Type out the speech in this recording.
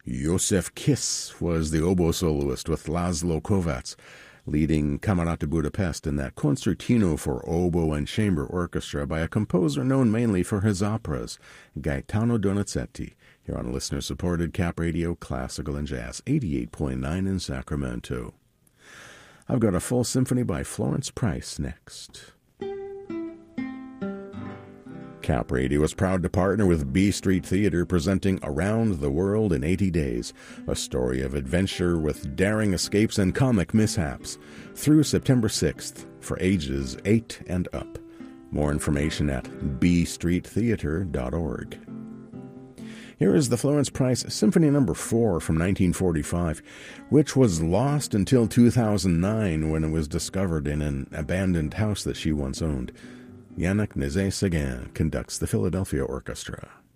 Josef Kiss was the oboe soloist with Laszlo Kovacs, leading Camerata Budapest in that concertino for oboe and chamber orchestra by a composer known mainly for his operas, Gaetano Donizetti, here on listener-supported Cap Radio Classical and Jazz, 88.9 in Sacramento. I've got a full symphony by Florence Price next. Cap Radio is proud to partner with B Street Theater, presenting Around the World in 80 Days, a story of adventure with daring escapes and comic mishaps, through September 6th for ages 8 and up. More information at bstreettheater.org. Here is the Florence Price Symphony No. 4 from 1945, which was lost until 2009 when it was discovered in an abandoned house that she once owned. Yannick Nézet-Séguin conducts the Philadelphia Orchestra.